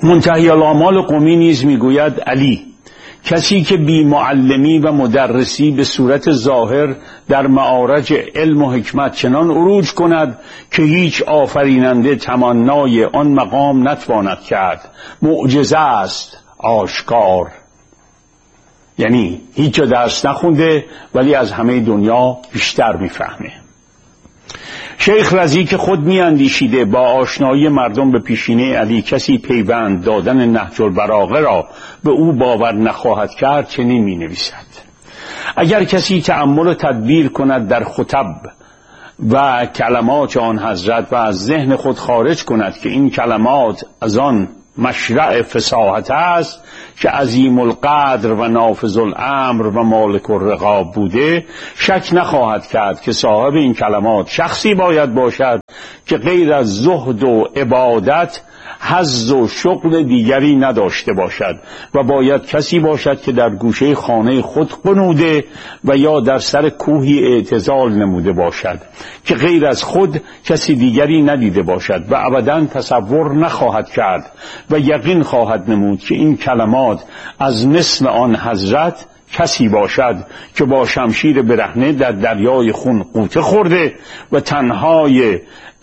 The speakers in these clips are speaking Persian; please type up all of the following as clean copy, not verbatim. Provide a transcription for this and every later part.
منتهی الآمال قمی نیز میگوید علی کسی که بی معلمی و مدرسی به صورت ظاهر در معارج علم و حکمت چنان عروج کند که هیچ آفریننده تمنای آن مقام نتواند کرد، معجزه است آشکار. یعنی هیچ جا درس نخونده ولی از همه دنیا بیشتر میفهمه. شیخ رضی که خود میاندیشیده با آشنایی مردم به پیشینه علی کسی پیوند دادن نهج البلاغه را به او باور نخواهد کرد چنین می نویسد: اگر کسی تأمل و تدبیر کند در خطب و کلمات آن حضرت و از ذهن خود خارج کند که این کلمات از آن مشرع فصاحت است که عظیم القدر و نافذ الامر و مالک الرقاب بوده، شک نخواهد کرد که صاحب این کلمات شخصی باید باشد که غیر از زهد و عبادت حظ و شغل دیگری نداشته باشد و باید کسی باشد که در گوشه خانه خود قنوده و یا در سر کوهی اعتزال نموده باشد که غیر از خود کسی دیگری ندیده باشد و ابداً تصور نخواهد کرد و یقین خواهد نمود که این کلمات از مثل آن حضرت کسی باشد که با شمشیر برهنه در دریای خون غوطه خورده و تنهای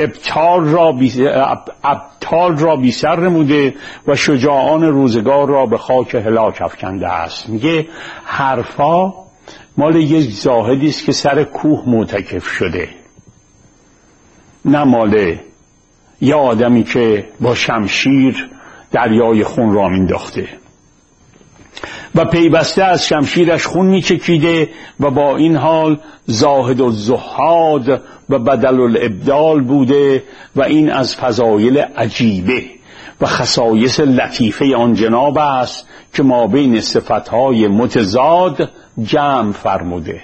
ابطال را بی سر نموده و شجاعان روزگار را به خاک هلاک افکنده است. میگه حرفا مال یک زاهدی است که سر کوه معتکف شده، نه مال یه آدمی که با شمشیر دریای خون را مینداخته و پیوسته از شمشیرش خون میچکیده و با این حال زاهد الزهاد و بدل الابدال بوده و این از فضایل عجیبه و خصایص لطیفه آن جناب است که ما بین صفتهای متضاد جمع فرموده.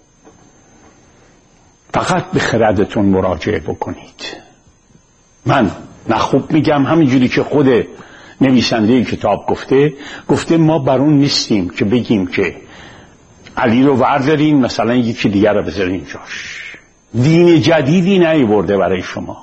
فقط به خردتون مراجعه بکنید. من نخوب میگم، همینجوری که خود نویسنده کتاب گفته ما بر اون نیستیم که بگیم که علی رو وردارین مثلا یکی دیگر رو بذارین اینجاش. دین جدیدی نیاورده برای شما.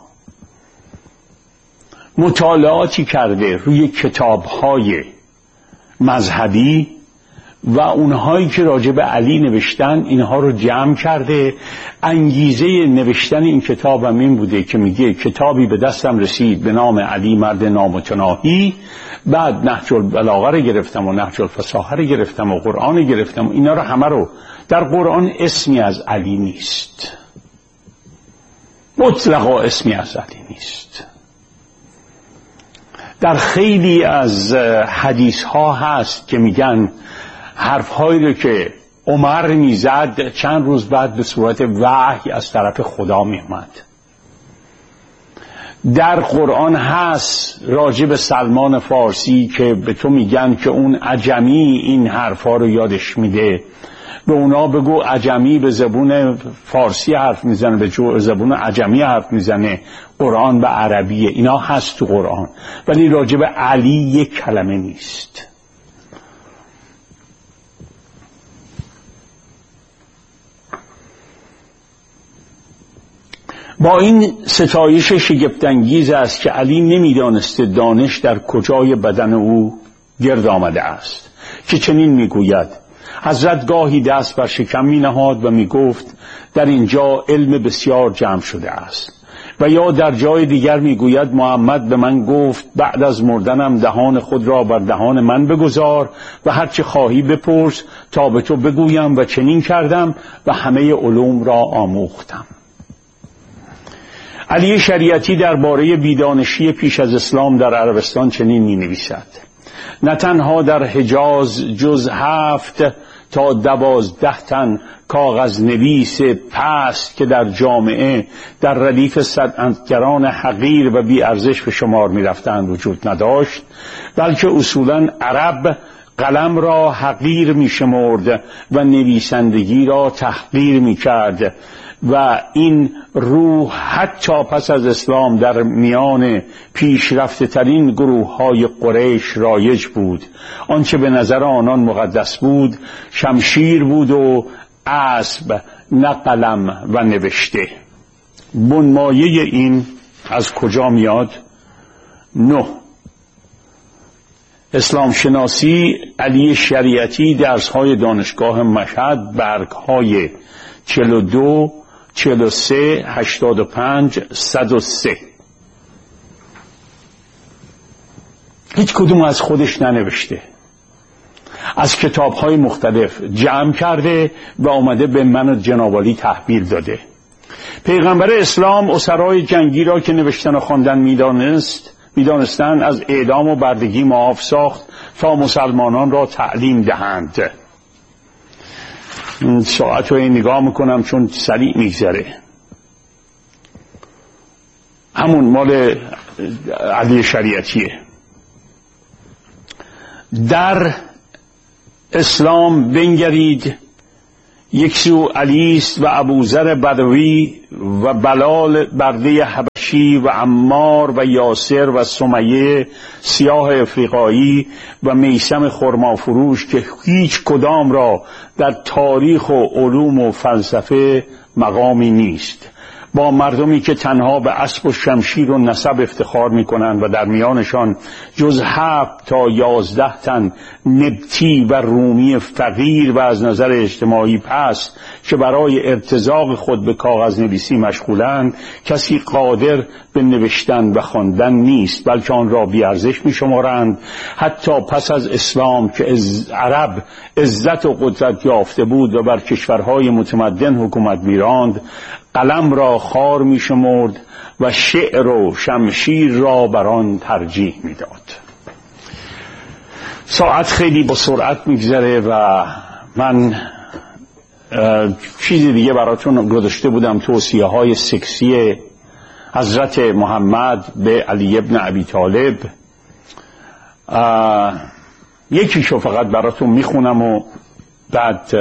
مطالعاتی کرده روی کتاب‌های مذهبی و اونهایی که راجع به علی نوشتن اینها رو جمع کرده. انگیزه نوشتن این کتاب هم این بوده که میگه کتابی به دستم رسید به نام علی مرد نامتناهی، بعد نهج البلاغه رو گرفتم و نهج الفصاحه رو گرفتم و قرآن رو گرفتم و اینا رو همه رو. در قرآن اسمی از علی نیست، مطلقا اسمی از علی نیست. در خیلی از حدیث ها هست که میگن حرفهایی رو که عمر میزد چند روز بعد به صورت وحی از طرف خدا میومد. در قرآن هست راجع به سلمان فارسی که به تو میگن که اون عجمی این حرفها رو یادش میده، به اونا بگو عجمی به زبون فارسی حرف میزنه، به زبون عجمی حرف میزنه، قرآن به عربیه. اینا هست تو قرآن، ولی راجع به علی یک کلمه نیست. با این ستایش شگفت‌انگیز است که علی نمیدانسته دانش در کجای بدن او گرد آمده است که چنین میگوید: حضرت گاهی دست بر شکم می نهاد و می گفت در اینجا علم بسیار جمع شده است، و یا در جای دیگر می گوید محمد به من گفت بعد از مردنم دهان خود را بر دهان من بگذار و هرچه خواهی بپرس تا به تو بگویم، و چنین کردم و همه علوم را آموختم. علی شریعتی درباره بیدانشی پیش از اسلام در عربستان چنین می نویسد: نه تنها در حجاز جز 7 تا 12 تن کاغذ نویس پست که در جامعه در ردیف صنعتگران حقیر و بی ارزش به شمار می رفتند وجود نداشت، بلکه اصولاً عرب قلم را حقیر می شمرد و نویسندگی را تحقیر می کرد، و این روح حتی پس از اسلام در میان پیشرفته ترین گروه های قریش رایج بود. آنچه به نظر آنان مقدس بود شمشیر بود و اسب، نه قلم و نوشته. بنمایه این از کجا میاد؟ 9 اسلام شناسی علی شریعتی، درس‌های دانشگاه مشهد، برگ‌های 42 43 85 103. هیچ کدوم از خودش ننوشته، از کتاب‌های مختلف جمع کرده و آمده به من جناب عالی تحویل داده. پیغمبر اسلام اسرای جنگی را که نوشتن و خواندن میدانستند از اعدام و بردگی معاف ساخت تا مسلمانان را تعلیم دهند. ساعت رو نگاه میکنم چون سریع میگذره. همون مال علی شریعتیه. در اسلام بنگرید، یک سو علی است و ابوذر بدوی و بلال برده حبشی و عمار و یاسر و سمیه سیاه افریقایی و میثم خرمافروش که هیچ کدام را در تاریخ و علوم و فلسفه مقامی نیست، با مردمی که تنها به اسب و شمشیر و نسب افتخار می‌کنند و در میانشان جز 7 تا 11 تن نبطی و رومی فقیر و از نظر اجتماعی پست که برای ارتزاق خود به کاغذ نویسی مشغولند، کسی قادر به نوشتن و خواندن نیست، بلکه آن را بی‌ارزش می‌شمارند. حتی پس از اسلام که عرب عزت و قدرت یافته بود و بر کشورهای متمدن حکومت می‌راند، قلم را خار می‌شمرد و شعر و شمشیر را بر آن ترجیح می‌داد. ساعت خیلی با سرعت می‌گذره و من چیزی دیگه براتون گذاشته بودم، توصیه‌های سکسی حضرت محمد به علی ابن ابی طالب. یکیشو فقط براتون میخونم و بعد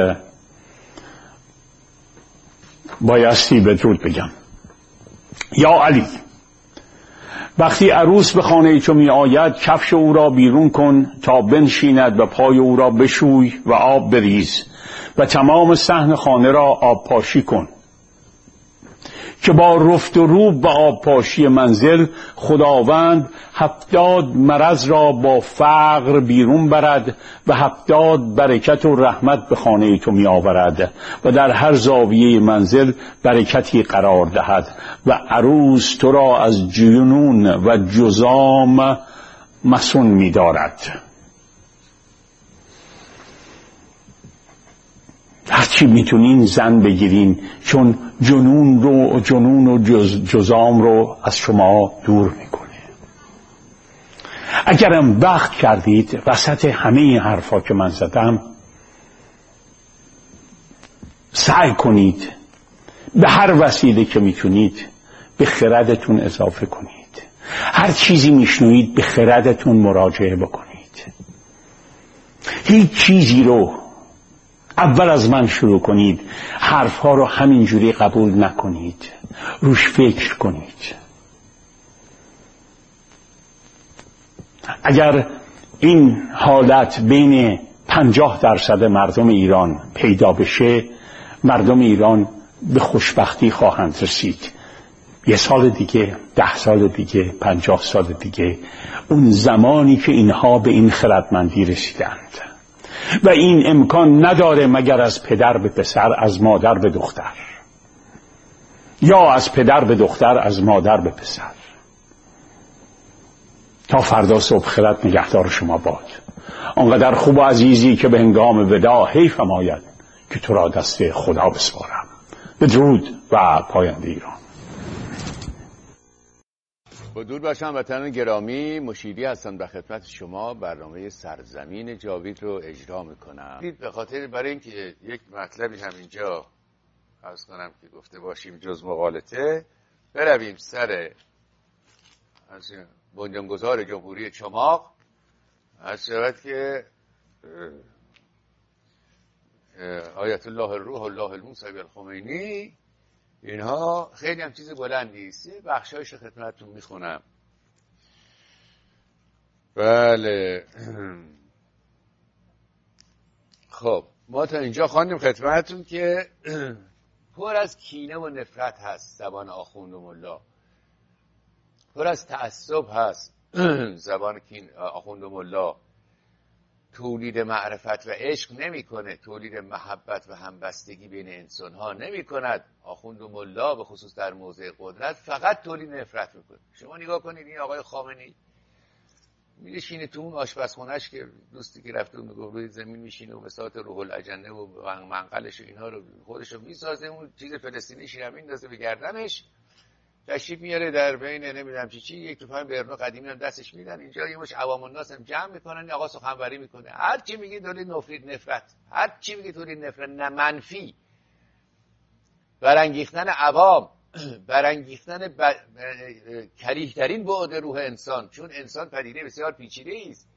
بایستی بدرود بگم. یا علی، وقتی عروس به خانه تو می آید کفش او را بیرون کن تا بنشیند و پای او را بشوی و آب بریز و تمام صحن خانه را آب پاشی کن که با رفت و روب و آب پاشی منزل خداوند 70 مرض را با فقر بیرون برد و 70 برکت و رحمت به خانه تو می آورد و در هر زاویه منزل برکتی قرار دهد و عروس تو را از جنون و جزام مسون می دارد. هرچی میتونین زن بگیرین، چون جنون و جزام رو از شما دور میکنه. اگرم وقت کردید وسط همه این حرفا که من زدم سعی کنید به هر وسیله که میتونید به خردتون اضافه کنید. هر چیزی میشنوید به خردتون مراجعه بکنید. هیچ چیزی رو اول از من شروع کنید، حرفها رو همینجوری قبول نکنید، روش فکر کنید. اگر این حالت بین 50% مردم ایران پیدا بشه، مردم ایران به خوشبختی خواهند رسید. 1 سال دیگه، 10 سال دیگه، 50 سال دیگه، اون زمانی که اینها به این خردمندی رسیدند. و این امکان نداره مگر از پدر به پسر، از مادر به دختر، یا از پدر به دختر، از مادر به پسر. تا فردا صبح خرد نگهدار شما باد. آنقدر خوب و عزیزی که به هنگام وداع حیفم آید که تو را دست خدا بسپارم. بدرود و پاینده ایران. با درود بر شما وطنان گرامی، مشیری هستم در خدمت شما. برنامه سرزمین جاوید رو اجرا میکنم. به خاطر برای اینکه یک مطلبی همینجا عرض کنم که گفته باشیم جز مقالطه، برویم سر بنیانگذار جمهوری چماق. از شود که آیت الله الروح الله الموسوی الخمینی، اینها خیلی هم چیز بلندی است. بخشایش خدمتتون میخونم. بله، خب ما تا اینجا خواندیم خدمتتون که پر از کینه و نفرت هست زبان آخوند و ملا، پر از تعصب هست زبان آخوند و ملا. تولید معرفت و عشق نمی کنه، تولید محبت و همبستگی بین انسان ها نمی کند. آخوند و ملا به خصوص در موضع قدرت فقط تولید نفرت میکنه. شما نگاه کنید این آقای خامنه‌ای میشینه تو اون آشپزخونه‌اش که دوستی که رفته میگه روی زمین میشینه و به صورت روح الاجنه و منقلش و اینها رو خودشو میسازه، اون چیز فلسطینی شیرین میندازه به گردنش، تشریف میاره در بین نمیدونم چی یک توفن برنو قدیمی هم دستش میدن، اینجا یه مش عوام الناس هم جمع میکنن، این آقا سخنوری میکنه، هر چی میگه تولید نفرت، هر چی میگه تولید نفرت، نه منفی، برانگیختن عوام، برانگیختن کریه‌ترین بعد روح انسان، چون انسان پدیده بسیار پیچیده است.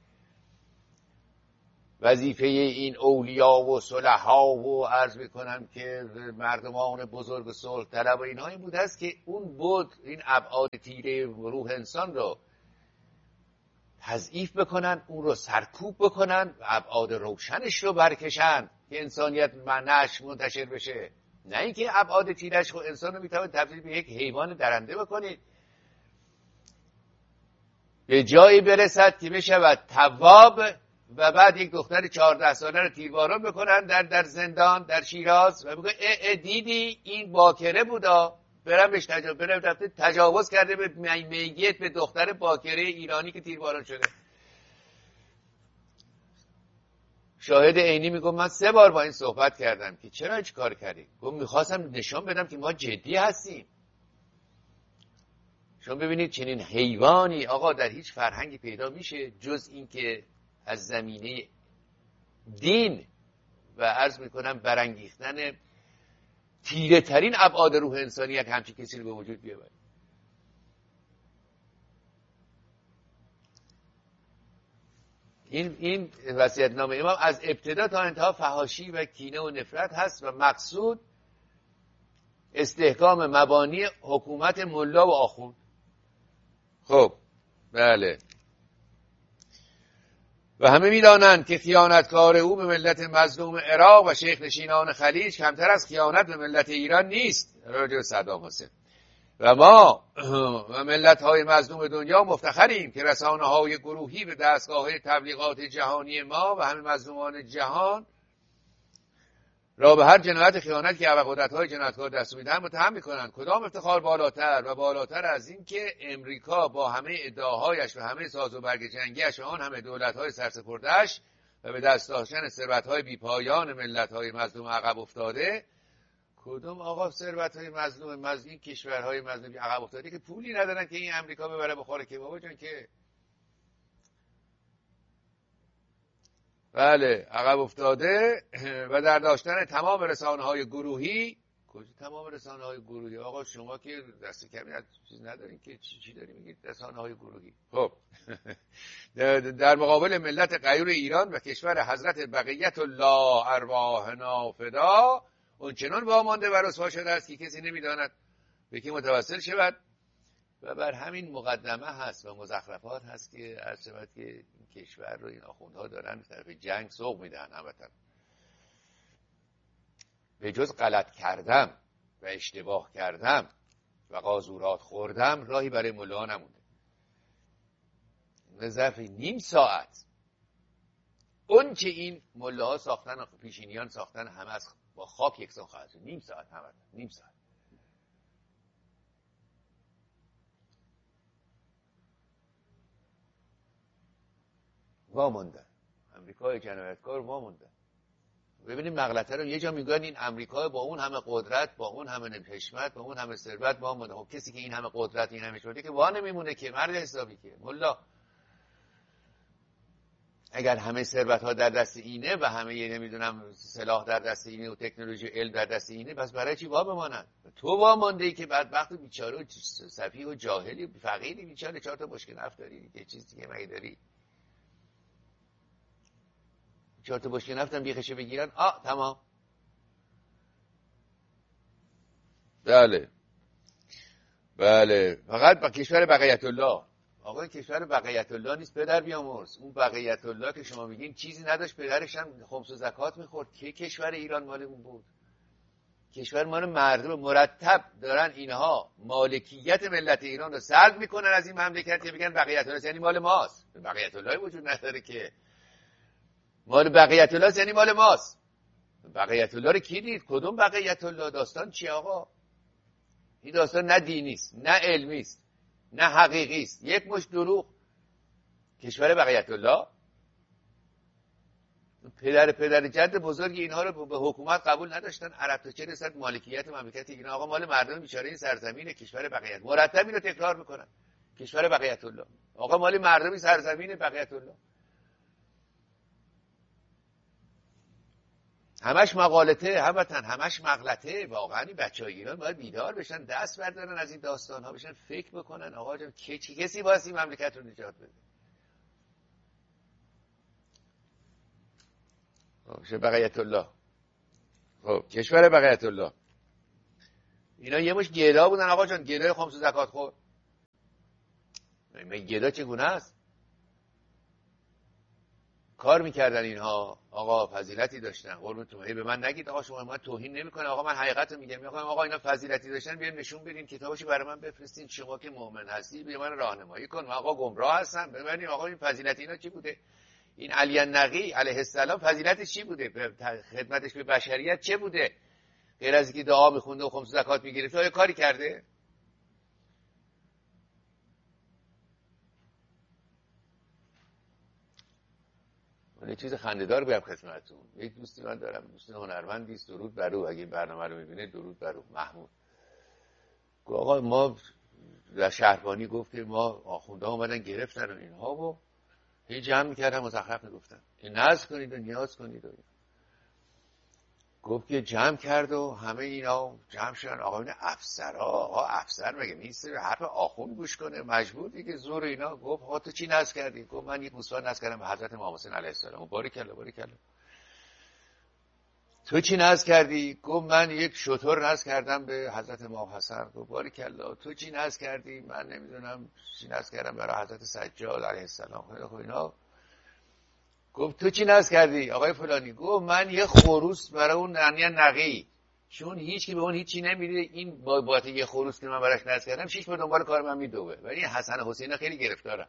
وظیفه این اولیا و صلحا و عرض میکنم که مردمان بزرگ صلح طلب و اینها این بود است که اون بود این ابعاد تیره روح انسان رو تضعیف بکنن، اون رو سرکوب بکنن و ابعاد روشنش رو برکشن که انسانیت معنیش منتشر بشه، نه اینکه ابعاد تیرش خود انسان رو میتونه تبدیل به یک حیوان درنده بکنید، به جایی برسد که بشود تواب و بعد یک دختر 14 ساله رو تیرباران بکنن در زندان در شیراز و بگه دیدی این باکره بودا، برم تجاوز کرده به میت به دختر باکره ایرانی که تیرباران شده. شاهد عینی میگه من 3 بار با این صحبت کردم که چرا هیچ کار کردی؟ گفت میخواستم نشان بدم که ما جدی هستیم. شما ببینید چنین حیوانی آقا در هیچ فرهنگی پیدا میشه جز این که از زمینه دین و عرض میکنم برانگیختن تیره ترین ابعاد روح انسانی یک همچین کسی رو به وجود بیاورد. این وصیت‌نامه امام از ابتدا تا انتها فحاشی و کینه و نفرت هست و مقصود استحکام مبانی حکومت ملا و آخوند. خب بله، و همه می‌دانند که خیانتکار او به ملت مظلوم عراق و شیخ نشینان خلیج کمتر از خیانت به ملت ایران نیست راجع به صدام حسین. و ما و ملت‌های مظلوم دنیا مفتخریم که رسانه‌های گروهی به دستگاه تبلیغات جهانی ما و همه مظلومان جهان را به هر جنایت خیانت که قدرت‌های جنایتکار دست میدن متهم می‌کنند. کدام افتخار بالاتر و بالاتر از این که امریکا با همه ادعاهایش و همه ساز و برگ جنگیش و آن همه دولت‌های سرسپرده‌اش و به دست داشتن ثروت‌های بی‌پایان ملت‌های مظلوم عقب افتاده، کدوم آقا ثروت‌های مظلوم این کشورهای مظلوم عقب افتاده که پولی ندارن که این امریکا ببره بخوره که بابا جان که بله عقب افتاده و در داشتن تمام رسانه‌های گروهی. کجا تمام رسانه‌های گروهی آقا؟ شما که دست کمی از چیز ندارین که چی داری میگید رسانه‌های گروهی؟ خب در مقابل ملت غیور ایران و کشور حضرت بقیت الله ارواحنا فدا اون چنان وامانده و رسوا شده است که کسی نمیداند به کی متوسل شود. و بر همین مقدمه هست و مزخرفات هست که عرض شود که این کشور رو این آخوندها دارن به طرف جنگ سوق میدن. البته به جز غلط کردم و اشتباه کردم و قاذورات خوردم راهی برای ملاها نمونده. به ظرف نیم ساعت اون که این ملاها ساختن و پیشینیان ساختن همه از با خاک یکسان خواهد شد. نیم ساعت همه نیم ساعت. واموندن امریکای جنایتکار واموندن. ببینید مغلطه رو یه جا میگن این امریکا با اون همه قدرت با اون همه حشمت با اون همه ثروت وامونده. خب کسی که این همه قدرت این همه شده که وا نمیمونه که مرد حسابی که ملا اگر همه ثروت ها در دست اینه و همه نمیدونم سلاح در دست اینه و تکنولوژی علم در دست اینه، پس برای چی وا بمانند؟ تو وامونده ای که بدبخت و بیچاره و سفیه و جاهلی و فقیری بیچاره 4 تا بشکه نفت داری یه چیز دیگه مگه داری؟ 4 تا بشکه نفت هم بیخشه بگیرن تمام. بله فقط با کشور بقیت الله. آقا کشور بقیت الله نیست پدر بیامرز. اون بقیت الله که شما میگین چیزی نداشت، پدرش هم خمس و زکات میخورد. که کشور ایران مال اون بود؟ کشور مال مردم مرتب دارن اینها مالکیت ملت ایران رو سلب میکنن از این مملکت که بگن بقیت الله یعنی مال ماست. بقیت الله وجود نداره که مال بقیت الله یعنی مال ماست. بقیت الله رو کی دید؟ کدوم بقیت الله؟ داستان چی آقا؟ این داستان نه دینی است، نه علمی است، نه حقیقی است، یک مشت دروغ. کشور بقیت الله، پدر جد بزرگ اینها رو به حکومت قبول نداشتن. عرب تا چه رسد مالکیت مملکت اینا آقا مال مردم بیچاره این سرزمین کشور بقیت. مرتب اینو تکرار میکنن، کشور بقیت الله آقا مال مردم سرزمین بقیت الله. همش مقالطه، همش مغلطه. واقعا این بچهای ایران باید بیدار بشن، دست بردارن از این داستان ها، بشن فکر بکنن آقا جان کسی باید این مملکت رو نجات بده. بقیت الله، خب کشور بقیت الله، اینا یه مش گدا بودن آقا جان، گدای خمس و زکات خور. این گدا چگونه است؟ کار میکردن اینها آقا، فضیلتی داشتن. قربونتون به من نگید آقا شما من توهین نمیکنه آقا، من حقیقت رو میگم. آقا اینا فضیلتی داشتن، بیاین نشون بدین، کتابشو برای من بفرستین، شما که مؤمن هستی بیا من راهنمایی کن، من آقا گمراه هستم، ببینید آقا این فضیلت اینا چی بوده. این علی النقی علیه السلام فضیلتش چی بوده؟ خدمتش به بشریت چه بوده؟ غیر از اینکه دعا میخونده و خمس زکات میگرفت آیا کاری کرده؟ من یه چیز خنده‌دار بگم خدمتتون. یک دوستی من دارم، دوست هنرمندی است، درود بر او، اگه برنامه رو میبینه درود بر او، محمود. گفت آقا ما در شهربانی گفت که ما آخوندها اومدن گرفتن و اینها و هی جمع میکردن مزخرف میگفتن که ناز کنید و نیاز کنید و گفت که جمع کرد و همه اینا جمع شدن. آقا این آقا افسر مگه نیست حرف آخوند گوش کنه؟ مجبور دیگه زور اینا. گفت آقا تو چی ناز کردی؟ گفت من یک گوسفند ناز کردم به حضرت امام حسین علیه السلام. باریکلا. تو چی ناز کردی؟ گفت من یک شتر ناز کردم به حضرت امام حسن. گفت باریکلا. تو چی ناز کردی؟ من نمیدونم چی ناز کردم برای حضرت سجاد علیه السلام. خب اینا. گفت تو چی ناز کردی آقای فلانی؟ گفت من یه خروس برای اون نقی، چون هیچ کی به اون هیچی نمیده، این بابت یه خروس که من براش ناز کردم 6 بار دنبال کار من میدوه. ولی حسن حسین خیلی گرفتارم.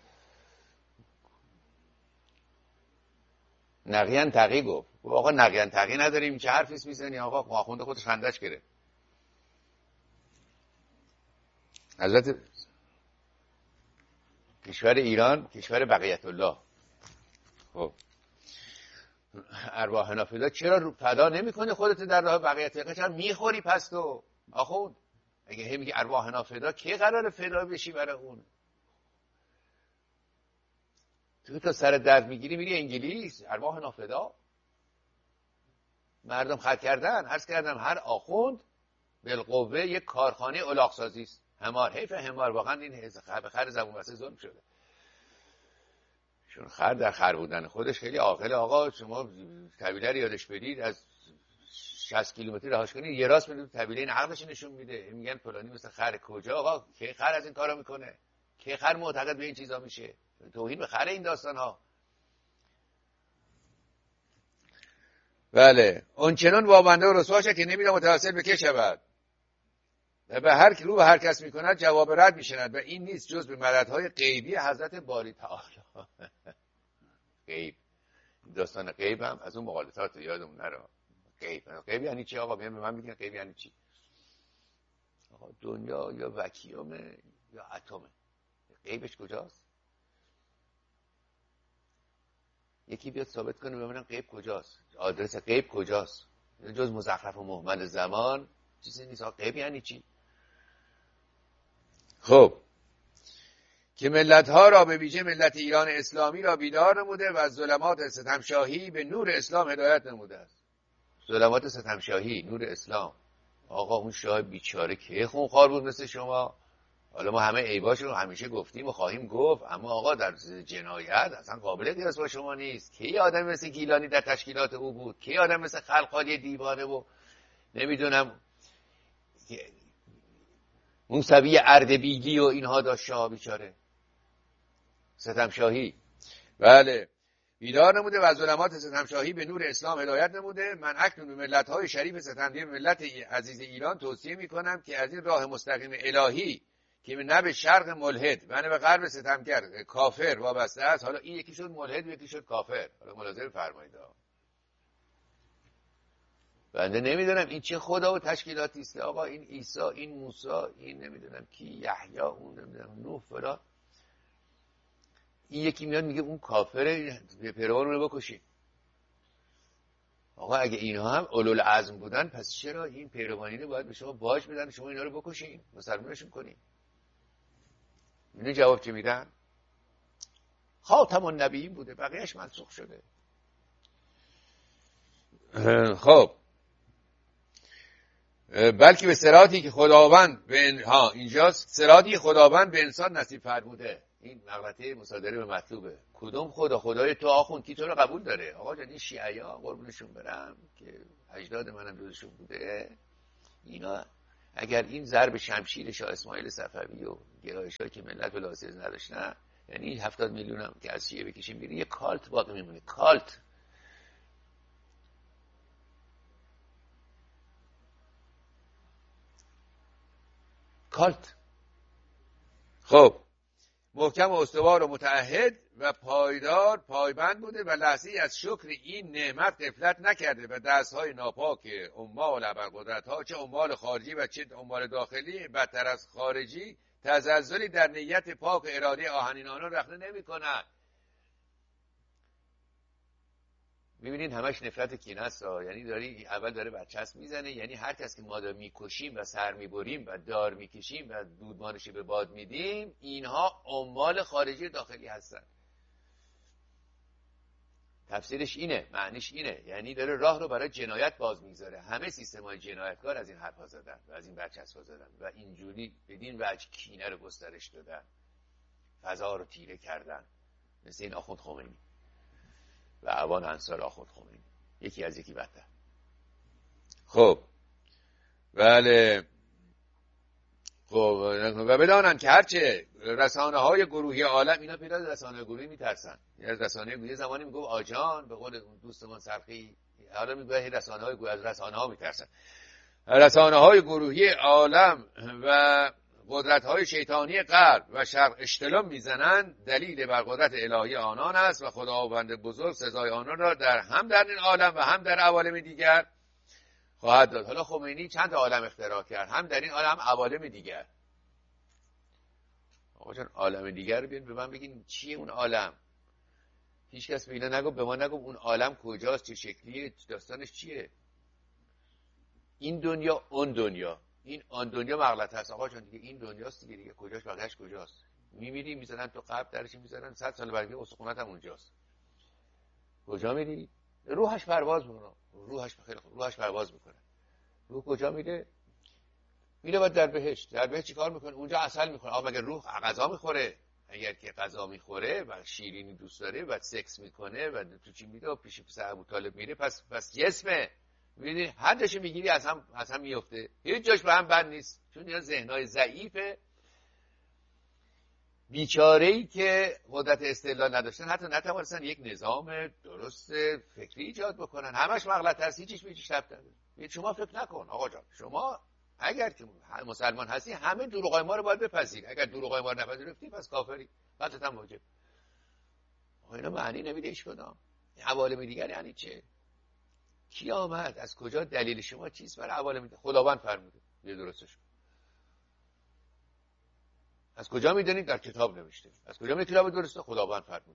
نقیان تقی گفت آقا نقیان تقی نداریم، چه حرفی میزنی آقا؟ آخونده خودش خندش گرفت. حضرت کشور ایران کشور بقیت الله. خب ارواح نافذه چرا فدا نمیکنی خودت در راه بقیت الله؟ چرا میخوری پس تو آخوند؟ اگه هی میگی ارواح نافذه کی قراره فدا بشی برای اون؟ تو تا سر درد میگیری میری انگلیس. ارواح نافذه مردم خط کردن. عرض کردم هر آخوند بالقوه یک کارخانه الاغ سازی است. همار، حیف همار، واقعا این به خر زبون بسته ظلم شده. چون خر در خر بودن خودش خیلی عاقله. آقا شما طویله رو یادش بدید از 60 کیلومتر رهاش کنید یه راست میدید طویله این عقلش نشون میده. میگن فلانی مثل خر. کجا آقا؟ کی خر از این کارا میکنه؟ کی خر معتقد به این چیزا میشه؟ توهین به خر این داستان ها. بله اون چنان وابنده و رسواشه که نمیدونه متوسل به که شود و به هر کی رو به هر کس میکند جواب رد میشند و این نیست جز به مددهای غیبی حضرت باری تعالی. غیب، داستان غیب هم از اون مقالطات یادمون نره. غیب یعنی چی آقا؟ بیان به من بگین غیب یعنی چی؟ آقا دنیا یا وکیومه یا اتمه. غیبش کجاست؟ یکی بیاد ثابت کنه ببینم غیب کجاست، آدرس غیب کجاست. جز مزخرف و مهمل زمان چیزی نیست. غیب یعنی چی؟ خب که ملت‌ها را به ویژه ملت ایران اسلامی را بیدار نموده و از ظلمات ستمشاهی به نور اسلام هدایت نموده است. ظلمات ستمشاهی، نور اسلام. آقا اون شاه بیچاره که خونخوار بود مثل شما. حالا ما همه عیباشو رو همیشه گفتیم و خواهیم گفت، اما آقا در جنایت اصلا قابل قیاس با شما نیست. کی آدم مثل گیلانی در تشکیلات او بود؟ کی آدم مثل خلقالی دیوانه و نمیدونم موسوی اردبیلی و اینها داشت شاه بیچاره ستمشاهی. بله بیدار نموده و از ظلمات ستمشاهی به نور اسلام هدایت نموده. من اکنون به ملت‌های شریف ستمدی ملت عزیز ایران توصیه می‌کنم که از این راه مستقیم الهی که نه به شرق ملحد و نه به غرب ستمگر کافر وابسته است. حالا این یکی شد ملحد و یکی شد کافر. حالا ملاحظه فرمایید. بنده نمیدونم این چه خدا و تشکیلاتی است که آقا این عیسی، این موسی، این نمیدونم کی، یحیی، اون نمیدونم نوح فلان، این یکی میاد میگه اون کافره، پیروان رو بکشید. آقا اگه اینها هم اولوالعزم بودن پس چرا این پیروانینه باید به شما باج بدن شما اینا رو بکشین، مسلمانشون کنین؟ اینو جواب چه میدن؟ خاتم النبیین بوده، بقیهش منسوخ شده. خب بلکه به صراطی که خداوند اینجاست، صراطی خداوند به انسان نصیب فرموده. این مقطع مصادره به مطلوبه. کدوم خدای تو آخوند کی تو رو قبول داره؟ آقا جان این شیعه‌ها قربونشون برم که اجداد منم جزشون بوده، اینا اگر این ضرب شمشیر شاه اسماعیل صفوی و گرایش‌هایی که ملت بلاسیز نداشتن، یعنی 70 میلیون هم که از شیعه بکشیم بیرون یه کالت باقی میمونه. کالت. خب محکم و استوار و متعهد و پایدار پایبند بوده و لحظه‌ای از شکر این نعمت غفلت نکرده و دستهای ناپاک عمال ابرقدرت‌ها، چه عمال خارجی و چه عمال داخلی، بدتر از خارجی، تزلزلی در نیت پاک اراده آهنین آنان رخنه نمی‌کند. میبینین همش نفرت کینه است. یعنی اول داره برچسب میزنه، یعنی هر کس که ما داره میکشیم و سر میبریم و دار میکشیم و دودمانش به باد میدیم، اینها عمال خارجی داخلی هستن. تفسیرش اینه، معنیش اینه، یعنی داره راه رو برای جنایت باز میذاره. همه سیستم‌های جنایتکار از این حرفا زدن و از این برچسب‌ها زدن و اینجوری بدین وجه کینه رو گسترش دادن، فضا رو تیره کردن، مثل این آخوند خمینی و اعوان انصار آخوند خمینی، یکی از یکی بدتر. خب بله. خب و بدانن که هرچه رسانه‌های گروهی عالم، اینا پیدا از رسانه‌های گروهی میترسن. از رسانه گروهی زمانی میگفت آجان، به قول دوستمان سرخی، حالا میگه رسانه‌های گروهی، از رسانه‌ها میترسن. رسانه‌های گروهی عالم و قدرت‌های شیطانی غرب و شرق اشتلام میزنند، دلیل بر قدرت الهی آنان است و خداوند بزرگ سزای آنان را هم در این عالم و هم در عوالم دیگر خواهد داد. حالا خمینی چند عالم اختراع کرد، هم در این عالم هم عوالم دیگر. آقا جان عالم دیگر رو بیان به من بگین چیه اون عالم؟ هیچ کس به اینا نگفت، به ما نگفت اون عالم کجاست، چه شکلیه، داستانش چیه. این دنیا اون دنیا، این آن دنیا مغلطه است. آقا جان دیگه این دنیاست دیگه کجاش بقیه‌اش کجاست؟ میمیری میزنن تو قبر، درش میزنن 100 سال بعد استخونات هم اونجاست. کجا میری؟ روحش پرواز میکنه. روحش پرواز میکنه. روح کجا میره؟ میره بعد در بهشت. در بهشت چیکار میکنه؟ اونجا عسل میکنه. آقا مگه روح غذا میخوره؟ اگر که غذا میخوره و شیرینی دوست داره و سکس میکنه و تو چی میره و پیش پسر ابوطالب میره، پس جسمه. میبینی هر جاشو میگیری از هم میفته. هیچ جاش به هم بند نیست، چون اینا ذهنای ضعیفه بیچاره‌ای که قدرت استدلال نداشتن، حتی نتوانستن یک نظام درست فکری ایجاد بکنن. همش مغلطه است، هیچیش به چیش ربط نداره. شما فکر نکن آقا جان، شما اگر که مسلمان هستی همه دروغای ما رو باید بپذیری. اگر دروغای ما رو نپذیرفتی پس کافری، قطعا واجب. آقا اینا معنی نمیده هیچ کدام. عوالم دیگر یعنی چه؟ کی آمد؟ از کجا؟ دلیل شما چیست برای عوالم دیگر؟ خداوند فرموده یه درستش. از کجا میدونید؟ در کتاب نوشته. از کجا میدونید کتاب درسته؟ خداوند فرموده.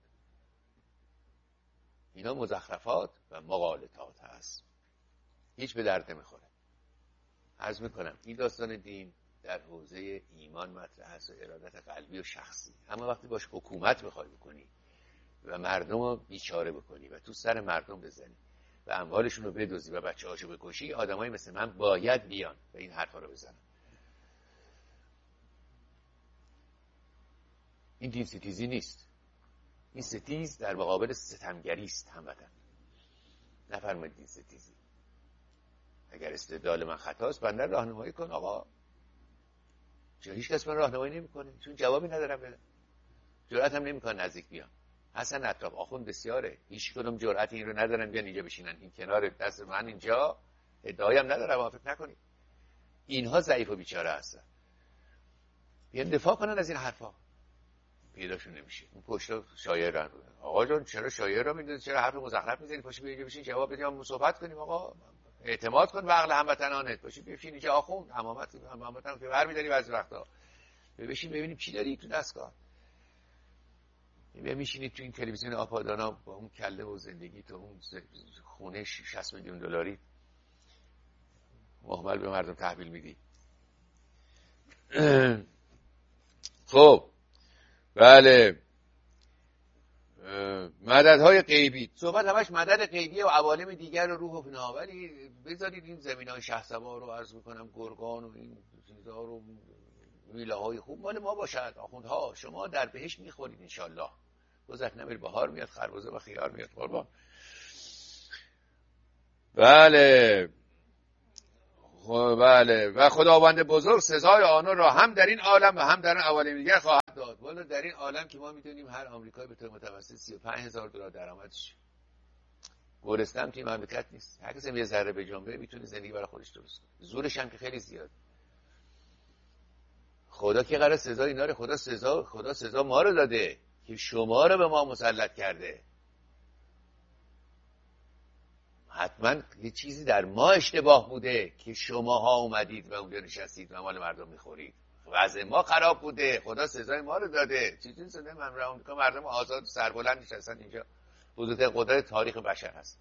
اینا مزخرفات و مغالطات هست، هیچ به درد نمیخوره. عرض میکنم این داستان دین در حوزه ایمان مطرح هست و ارادت قلبی و شخصی، اما وقتی باش حکومت بخوای بکنی و مردم رو بیچاره بکنی و تو سر مردم بزنی و اموالشون رو بدزدی و بچه‌هاشو بکشی، آدمایی مثل من باید بیان و این حرفا رو بزنن. این دین ستیزی نیست. این ستیز در مقابل ستمگری است هموطن. نفرمایید دین ستیزی. اگر استدلال من خطاست بنده راهنمایی کن آقا. چرا هیچ کس من راهنمایی نمیکنه؟ چون جوابی ندارم بدم. جرأت هم نمیکنه نزدیک بیان. حسن اطراف آخوند بسیاره، هیچ کدوم جرأت این رو ندارن بیان اینجا بشینن این کنار دست من اینجا. ادعایی هم ندارم، فکر نکنید. اینها ضعیف و بیچاره هستن. بیان دفاع کنن از این حرفا. پیداشون نمیشه. اون پشتا شاعر رو آقا جان چرا شاعر رو میدونید، چرا حرف مزخرف میزنید، پاشو بیا بشین جواب بدیم، ما صحبت کنیم. آقا اعتماد کن به عقل هموطنانت، پاشو بشین اینجا آخوند امامتم که برمی‌داری بعضی وقتا، بشین ببینیم چی داری تو دستگاه. میشینید تو این تلویزیون آپادانا با اون کله و زندگی تو اون خونه 60 میلیون دلاری مهمل به مردم تحویل میدی. خب بله، مددهای غیبی، صحبت همش مدد غیبی و عوالم دیگر و روح و فنا، ولی بذارید این زمینای شهسوار رو عرض میکنم، گرگان و این چیزا رو، ویلاهای خوب مال ما باشد. آخوندها شما در بهشت میخورید انشالله، گذک نمیر بهار میاد، خربزه و خیار میاد قربان. بله بله، و خداوند بزرگ سزای آنها را هم در این عالم و هم در عوالم دیگر خواهد داد. والا در این عالم که ما میدونیم هر آمریکایی به طور متوسط 35,000 دلار درآمدشه، گورستان توی مملکت نیست. هر کسی یه ذره به جنبه میتونه زندگی برای خودش درست کنه، زورش هم که خیلی زیاد. خدا که قرار سزا اینا رو، خدا سزا ما رو داده که شما رو به ما مسلط کرده. حتما یه چیزی در ما اشتباه بوده که شماها اومدید و اونجا نشستید و مال مردم میخورید. وضع ما خراب بوده، خدا سزای ما رو داده. چیزی سده مردم آزاد سربلند نشستن اینجا، بزرگترین قدرت تاریخ بشر هست.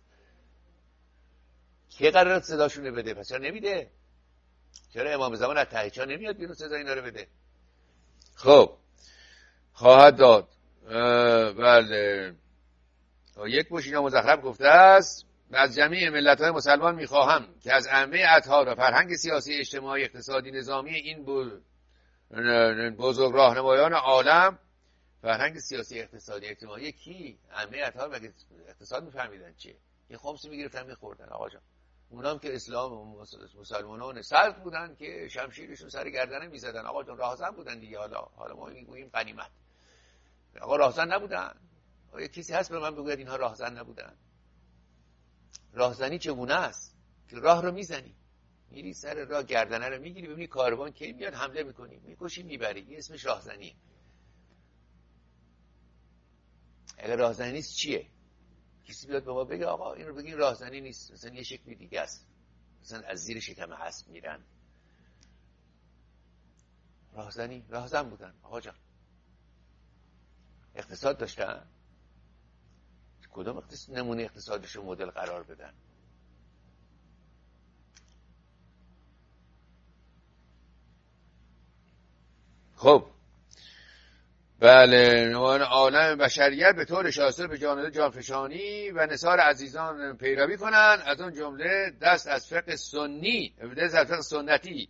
کی قراره صداشون بده؟ پس چرا نمیده؟ چرا امام زمان از تحیچا نمیاد بیرون سزا اینا رو بده؟ خب خواهد داد. بله، یک بوشینا مزخرف گفته است: از جمیع ملت‌های مسلمان می‌خواهم که از عامه اطهار و فرهنگ سیاسی، اجتماعی، اقتصادی، نظامی این بزرگ راهنمایان عالم، فرهنگ سیاسی، اقتصادی، اجتماعی کی؟ عامه اطهار مگه اقتصاد می‌فهمیدن چیه؟ یه خمسی می‌گرفتن می‌خوردن آقا جان. اونام که اسلام و مسلمانان سلط بودن که شمشیرشون سر گردنه می‌زدن آقا جان، راهزن بودن دیگه. حالا ما میگوییم غنیمت. آقا راهزن نبودن. یه کسی هست به من بگوید اینها راهزن نبودن؟ راهزنی چگونه است؟ که راه رو میزنی، میری سر راه گردنه رو میگیری، ببینی کاروان کی میاد حمله میکنی، میکشی میبری. این اسمش راهزنیه. اگه راهزنی نیست چیه؟ کسی بیاد به ما بگه آقا این رو بگین راهزنی نیست، مثلا یه شکلی دیگه است، مثلا از زیر شکم اسب میرن. راهزن بودن آقا جان. اقتصاد داشتن، کدوم نمونه اقتصادشو مدل قرار بدن؟ خب بله، نوعان عالم بشریت به طور شاسته به جانب جانفشانی و نثار عزیزان پیروی کنند، از اون جمله دست از فقه سنتی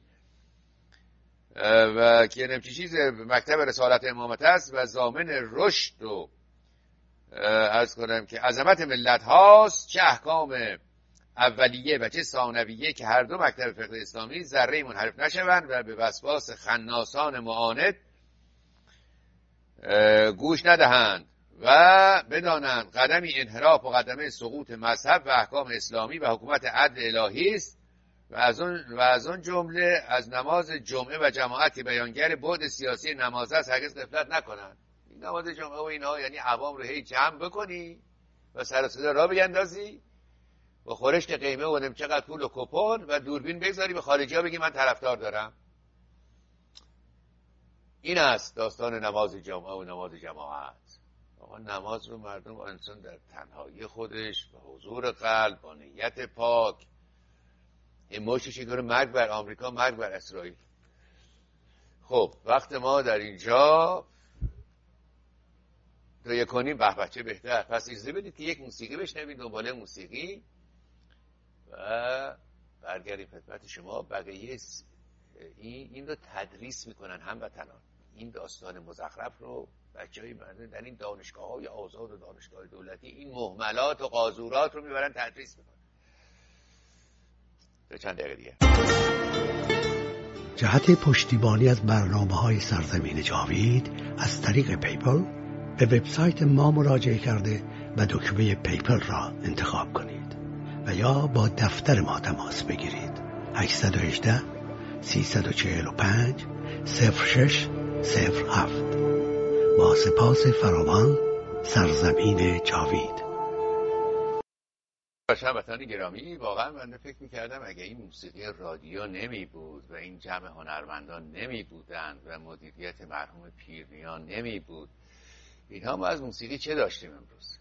و که نمچی چیز مکتب رسالت امامت است و ضامن رشد و عرض کنم که عظمت ملت هاست، چه احکام اولیه و چه ثانویه که هر دو مکتب فقه اسلامی ذره منحرف نشوند و به وسواس خناسان معاند گوش ندهند و بدانند قدمی انحراف و قدمی سقوط مذهب و احکام اسلامی و حکومت عدل الهی است و از اون جمله از نماز جمعه و جماعت که بیانگر بعد سیاسی نماز است هرگز غفلت نکنند. این نماز جمعه و اینها یعنی عوام رو هی جمع بکنی و سر صدا را بیندازی و خورشت قیمه و نمچقدر پول و کپون و دوربین بگذاری به خارجی ها بگی من طرفدار دارم. این است داستان نماز جمعه و نماز جماعت. آقا نماز رو مردم و انسان در تنهایی خودش به حضور قلب با نیت پاک، این موشش اینگونه مرگ بر آمریکا، مرگ بر اسرائیل. خب وقت ما در اینجا تو کنیم به بچه بهتر. پس اجازه بدید که یک موسیقی بشنوید، دنباله موسیقی و برگردیم خدمت شما. بقیه این رو تدریس میکنن هموطنان، این داستان مزخرف رو بچه‌های مردم در این دانشگاه‌های آزاد و دانشگاه دولتی این مهملات و قاذورات رو میبرن تدریس میکنن. به چند دقیقه دیگه. جهت پشتیبانی از برنامه‌های سرزمین جاوید از طریق پیپل به وبسایت ما مراجعه کرده و دکمه پیپل را انتخاب کنید و یا با دفتر ما تماس بگیرید. 818 345 06 با سپاس فراوان، سرزمین جاوید. هموطنان گرامی، واقعا من فکر میکردم اگه این موسیقی رادیو نمی بود و این جمع هنرمندان نمی بودند و مدیریت مرحوم پیرنیا نمی بود، اینها ما از موسیقی چه داشتیم امروز؟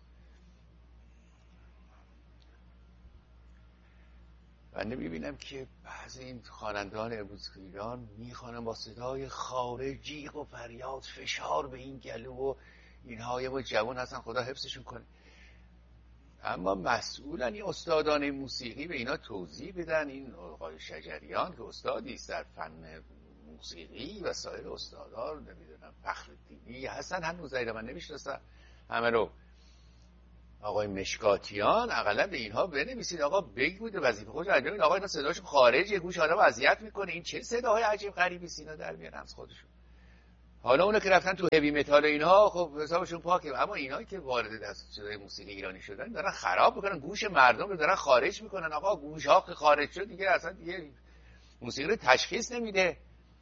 من میبینم که بعضی این خوانندگان امروز ایران میخوانن با صدای خاره، جیغ و فریاد، فشار به این گلو و اینها. یه جوان هستن خدا حفظشون کنه، اما مسئولن این استادان موسیقی به اینا توضیح بدن. این آقای شجریان که استادی است در فن موسیقی و سایر استادان، نمیدونم فخرالدینی هستن، هنوز من نمیشناسم همه رو. آقای مشکاتیان اقلا به اینها بنویسید آقا بگید وظیفه خودش انجام بدید. آقا اینا صداشون خارجه، گوش آدمو اذیت میکنه، این چه صداهای عجیب غریبی اینا در میارن از خودشون. حالا اونا که رفتن تو هوی متال اینها خب حسابشون پاکه، اما اینایی که وارد دستگاه موسیقی ایرانی شدن دارن خراب میکنن، گوش مردم رو دارن خارج میکنن. آقا گوش ها که خارج شد دیگه اصلا دیگه موسیقی رو تشخیص نمیده.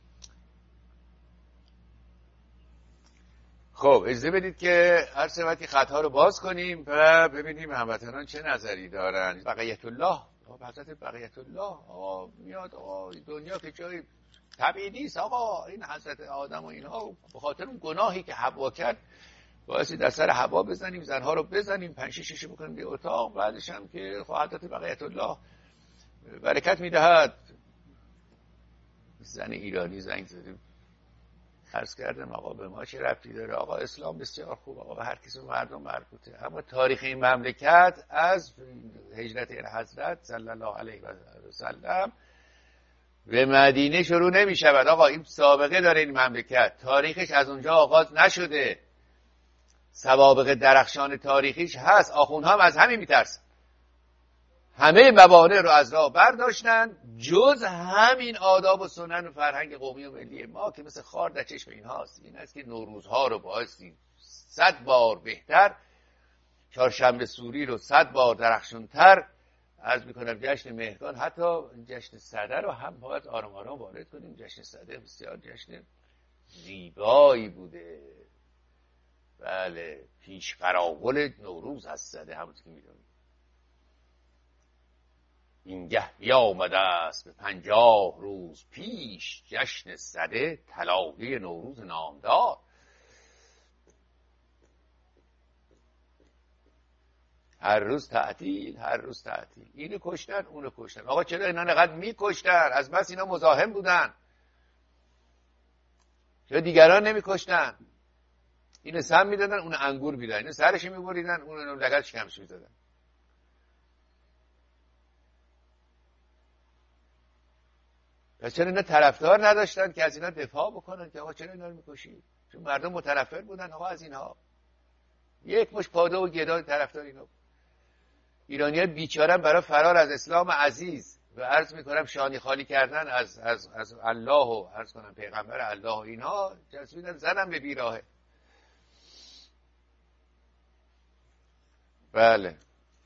خب اجازه بدید که هر سمتی خطها رو باز کنیم و ببینیم هموطنان چه نظری دارن. بقیت الله، حضرت بقیت الله میاد. دنیا که جای طبیعی نیست آقا. این حضرت آدم و اینها به خاطر اون گناهی که حوا کرد بایستی در سر حوا بزنیم، زنها رو بزنیم، 5 6 شیشه بکنیم به اتاق. بعدش هم که حضرت بقیت الله برکت میدهد. زن ایرانی زنگ زدیم عرض کردم آقا به ما چه ربطی داره؟ آقا اسلام بسیار خوب، آقا به هر کسی مردم مربوطه، اما تاریخ این مملکت از هجرت حضرت صلی الله علیه و سلم به مدینه شروع نمی شود. آقا این سابقه داره، این مملکت تاریخش از اونجا آغاز نشده، سوابق درخشان تاریخیش هست. آخوندها هم از همین میترسن، همه موانع رو از راه برداشتن جز همین آداب و سنن و فرهنگ قومی و ملی ما که مثل خار در چشم اینهاست. این است که نوروزها رو بایستی 100 بار بهتر، چهارشنبه سوری رو 100 بار درخشانتر، عرض میکنم جشن مهرگان، حتی جشن صدر رو هم باید آرام آرام وارد کنیم. جشن صدر بسیار جشن زیبایی بوده. بله، پیش قراول نوروز هست صدر، همونطور که میدونیم. اینگه بیامده است به 50 روز پیش، جشن صده طلایه نوروز نامدار. هر روز تعطیل، هر روز تعطیل. اینو کشتن، اونو کشتن. آقا چرا اینا نقدر میکشتن؟ از بس اینا مزاحم بودن، چرا دیگران نمیکشتن؟ اینو سم میدادن، اونو انگور میدادن، اینو سرش میبریدن، اونو لگد شکمش میدادن. پس چرا اینا طرفدار نداشتن که از اینا دفاع بکنن که آقا چرا اینا رو میکشید؟ چون مردم متنفر بودن آقا از اینها. یک مش پاده و گدا طرفدار اینا. ایرانی‌ها بیچاره برای فرار از اسلام عزیز و عرض میکنم شانی خالی کردن از الله و عرض کنم پیغمبر الله و اینها جسودن زدن به بیراهه. بله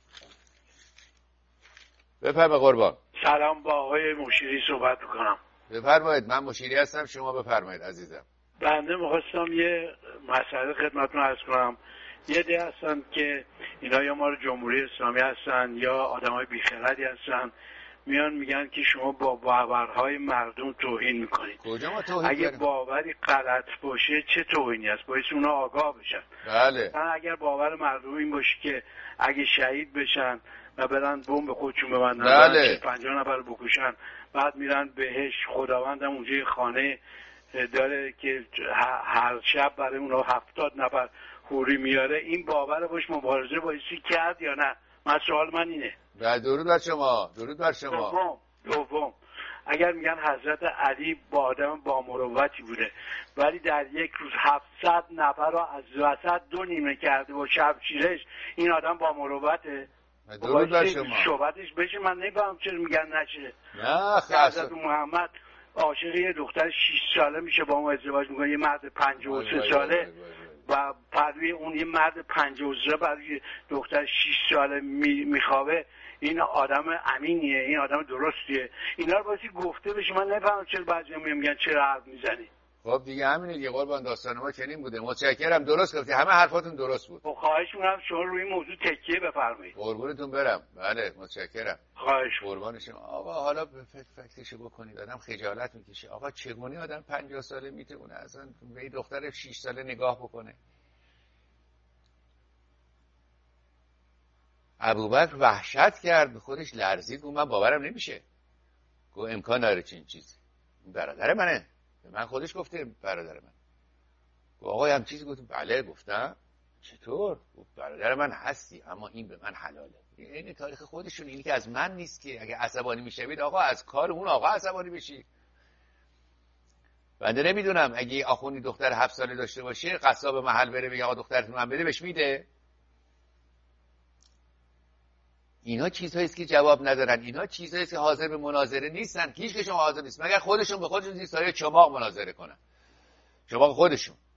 بفرمایید قربان. سلام، با آقای مشیری صحبت میکنم. بفرمایید. من مشیری هستم، شما بفرمایید عزیزم. بنده میخواستم یه مسئله خدمتتون عرض کنم. یه دی هستن که اینا یا ما رو جمهوری اسلامی هستن یا آدمای بیخردی هستن، میان میگن که شما با باورهای مردم توهین میکنید. کجا ما توهین اگه کردیم؟ باوری غلط باشه چه توهینی است؟ باید اونا آگاه بشن. بله. اگر باور مردم این باشه که اگه شهید بشن و برن بمب خودشون ببندن، بله. 50 نفر بکشن، بعد میرن بهش، خداوندم اونجا یه خانه داره که هر شب برای اونا 70 نفر خوری میاره، این باور باش مبارزه بایستی کرد یا نه؟ سوال من اینه. درود بر شما. درود بر شما. دوم اگر میگن حضرت علی با آدم با مروتی بوده ولی در یک روز 700 نفر رو از وسط 2 نیمه کرده با شمشیرش، این آدم با مروته؟ درود بر شما. صحبتش بشه. من نمیفهمم چرا میگن نشه. نه حضرت محمد عاشق یه دختر 6 ساله میشه، با اون ازدواج میکنه، یه مرد 53 ساله و پروی اون یه مرد 53 برای دختر 6 ساله میخوابه. این آدم امینیه؟ این آدم درستیه؟ اینا رو باید گفته بشه. من نفهمم چرا بعضی میگن چرا حرف میزنی. خب دیگه همینه دیگه قربان، داستان ما چنین بوده. متشکرم، درست گفتی، همه حرفاتون درست بود. خب خواهش می‌کنم شما روی این موضوع تکیه بفرمایید. قربونتون برم. بله متشکرم. خواهش قربان شما. آقا حالا فکرشو بکنید، آدم خجالت میکشه. آقا چگونه آدم 50 ساله میتونه اصلا به این دختر 6 ساله نگاه بکنه؟ ابوبکر وحشت کرد، به خودش لرزید، گفت من باورم نمیشه. گفت امکان نداره چنین چیزی. برادر منه. به من خودش گفته برادر من. گفت آقا هم چیزی گفت؟ بله گفتم. چطور؟ گفت برادر من هستی اما این به من حلاله. این تاریخ خودشون، اینی که از من نیست که. اگه عصبانی میشوید آقا از کار اون آقا عصبانی بشید. بنده نمیدونم اگه آخوندی دختر 7 ساله داشته باشه، قصاب محل بره بگه آقا دخترتون من بده، بهش میده؟ اینا چیزهایی است که جواب ندارن. اینا چیزهایی است که حاضر به مناظره نیستن. هیچ که شما حاضر نیست مگر خودشون به خودشون سایه چماق مناظره کنن. چماق خودشون.